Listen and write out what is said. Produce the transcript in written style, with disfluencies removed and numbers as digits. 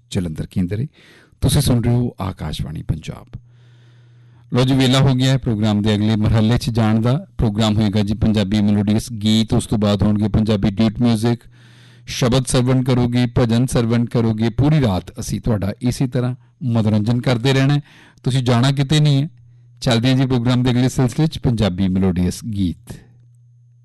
ਜਲੰਧਰ ਕੇਂਦਰ। ਤੁਸੀਂ ਸੁਣ ਰਹੇ ਹੋ ਆਕਾਸ਼ਵਾਣੀ ਪੰਜਾਬ। ਲਓ ਜੀ, ਵੇਲਾ ਹੋ ਗਿਆ ਹੈ ਪ੍ਰੋਗਰਾਮ ਦੇ ਅਗਲੇ ਮਰਹਲੇ 'ਚ ਜਾਣ ਦਾ। ਪ੍ਰੋਗਰਾਮ ਹੋਏਗਾ ਜੀ ਪੰਜਾਬੀ ਮੈਲੋਡੀਅਸ ਗੀਤ, ਉਸ ਤੋਂ ਬਾਅਦ ਹੋਣਗੇ ਪੰਜਾਬੀ ਡੀਟ ਮਿਊਜ਼ਿਕ, ਸ਼ਬਦ ਸਰਵਣ ਕਰੋਗੇ, ਭਜਨ ਸਰਵਣ ਕਰੋਗੇ। ਪੂਰੀ ਰਾਤ ਅਸੀਂ ਤੁਹਾਡਾ ਇਸੇ ਤਰ੍ਹਾਂ ਮਨੋਰੰਜਨ ਕਰਦੇ ਰਹਿਣਾ। ਤੁਸੀਂ ਜਾਣਾ ਕਿਤੇ ਨਹੀਂ ਹੈ। ਚੱਲਦੇ ਹਾਂ ਜੀ ਪ੍ਰੋਗਰਾਮ ਦੇ ਅਗਲੇ ਸਿਲਸਿਲੇ 'ਚ ਪੰਜਾਬੀ ਮੈਲੋਡੀਅਸ ਗੀਤ।